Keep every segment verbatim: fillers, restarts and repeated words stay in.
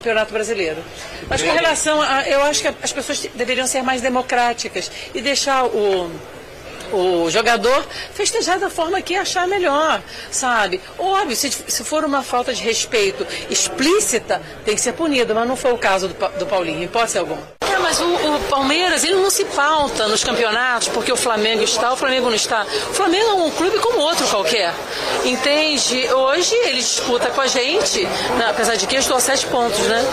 Campeonato Brasileiro. Mas com relação a... Eu acho que as pessoas deveriam ser mais democráticas e deixar o... o jogador festejar da forma que achar melhor, sabe? Óbvio, se, se for uma falta de respeito explícita, tem que ser punido, mas não foi o caso do, do Paulinho, em hipótese alguma. É, mas o, o Palmeiras, ele não se pauta nos campeonatos porque o Flamengo está, o Flamengo não está. O Flamengo é um clube como outro qualquer, entende? Hoje ele disputa com a gente, né, apesar de que eu estou a sete pontos, né?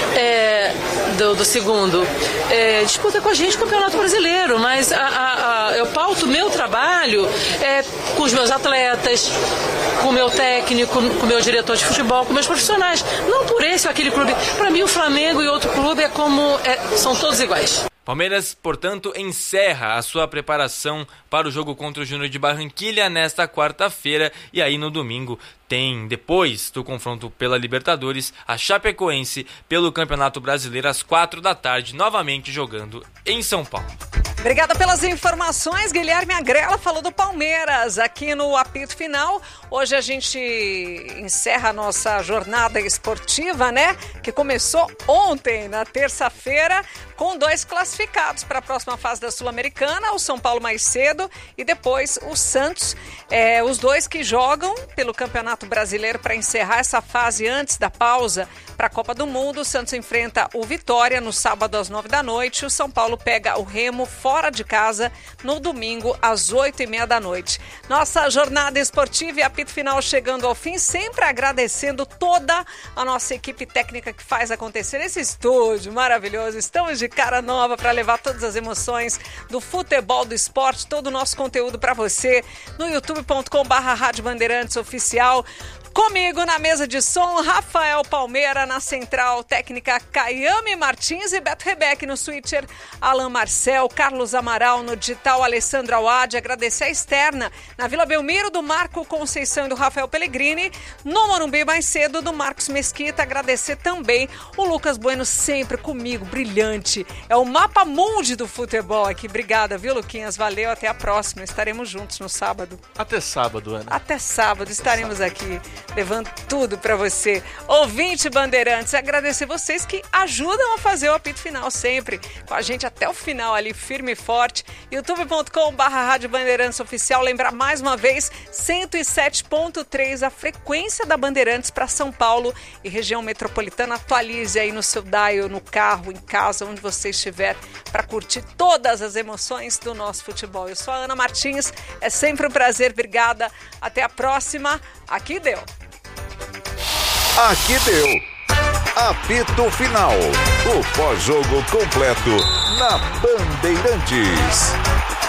É, do, do segundo. É, disputa com a gente o Campeonato Brasileiro, mas a, a, a, eu pauto meu trabalho é, com os meus atletas, com o meu técnico, com o meu diretor de futebol, com meus profissionais. Não por esse ou aquele clube. Para mim, o Flamengo e outro clube é como... É, são todos iguais. Palmeiras, portanto, encerra a sua preparação para o jogo contra o Júnior de Barranquilla nesta quarta-feira. E aí no domingo tem, depois do confronto pela Libertadores, a Chapecoense pelo Campeonato Brasileiro às quatro da tarde, novamente jogando em São Paulo. Obrigada pelas informações. Guilherme Agrela falou do Palmeiras aqui no apito final. Hoje a gente encerra a nossa jornada esportiva, né? Que começou ontem, na terça-feira, com dois classificados para a próxima fase da Sul-Americana, o São Paulo mais cedo e depois o Santos. É, os dois que jogam pelo Campeonato Brasileiro para encerrar essa fase antes da pausa para a Copa do Mundo. O Santos enfrenta o Vitória no sábado às nove da noite. O São Paulo pega o Remo fora de casa no domingo às oito e meia da noite. Nossa jornada esportiva e apito final chegando ao fim, sempre agradecendo toda a nossa equipe técnica que faz acontecer esse estúdio maravilhoso. Estamos de cara nova para levar todas as emoções do futebol, do esporte, todo o nosso conteúdo para você no youtube ponto com barra Rádio Bandeirantes Oficial. Comigo na mesa de som, Rafael Palmeira, na central técnica Caiame Martins e Beto Rebeck no switcher, Alan Marcel, Carlos Amaral no digital, Alessandro Awad. Agradecer a externa na Vila Belmiro do Marco Conceição e do Rafael Pellegrini, no Morumbi mais cedo do Marcos Mesquita. Agradecer também o Lucas Bueno, sempre comigo, brilhante. É o mapa mundi do futebol aqui. Obrigada, viu, Luquinhas? Valeu, até a próxima. Estaremos juntos no sábado. Até sábado, Ana. Até sábado, estaremos aqui levando tudo para você. Ouvinte Bandeirantes, agradecer vocês que ajudam a fazer o apito final sempre. Com a gente até o final ali, firme e forte. youtube ponto com barra Rádio Bandeirantes Oficial. Lembrar mais uma vez, cento e sete ponto três, a frequência da Bandeirantes para São Paulo e região metropolitana. Atualize aí no seu dial, no carro, em casa, onde você estiver, para curtir todas as emoções do nosso futebol. Eu sou a Ana Martins, é sempre um prazer. Obrigada. Até a próxima. Aqui deu. Aqui deu. Apito final. O pós-jogo completo na Bandeirantes.